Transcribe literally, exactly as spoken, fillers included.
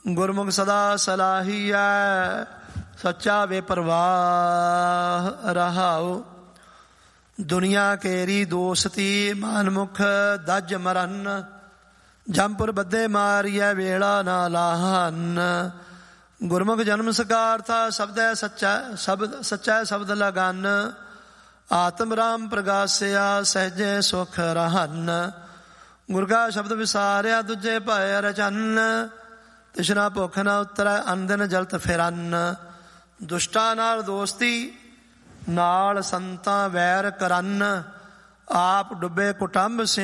ਗੁਰਮੁਖ ਸਦਾ ਸਲਾਹੀਐ, ਸੱਚਾ ਬੇਪਰਵਾਹ ਰਹਾਉ। ਦੁਨੀਆ ਕੇਰੀ ਦੋਸਤੀ, ਮਨਮੁਖ ਦਜ ਮਰਨ। ਜੰਪੁਰ ਬੱਧੇ ਮਾਰੀਐ, ਵੇਲਾ ਨਾ ਲਾਹਨ। ਗੁਰਮੁਖ ਜਨਮ ਸਕਾਰਥਾ, ਸ਼ਬਦੈ ਸੱਚਾ ਸ਼ਬਦ ਸੱਚਾ ਸ਼ਬਦ ਲਗਨ। ਆਤਮ ਰਾਮ ਪ੍ਰਗਾਸਿਆ, ਸਹਿਜੇ ਸੁਖ ਰਹਨ। ਗੁਰ ਕਾ ਸ਼ਬਦ ਵਿਸਾਰਿਆ, ਦੂਜੇ ਭੈ ਰਚਨ। ਤਿਸਨਾ ਭੁੱਖ ਨਾ ਉਤਰੈ, ਅੰਦਨ ਜਲਤ ਫਿਰਨ। ਦੁਸ਼ਟਾਂ ਨਾਲ ਦੋਸਤੀ, ਨਾਲ ਸੰਤਾਂ ਵੈਰ ਕਰਨ। ਆਪ ਡੁੱਬੇ ਕੁਟੰਬ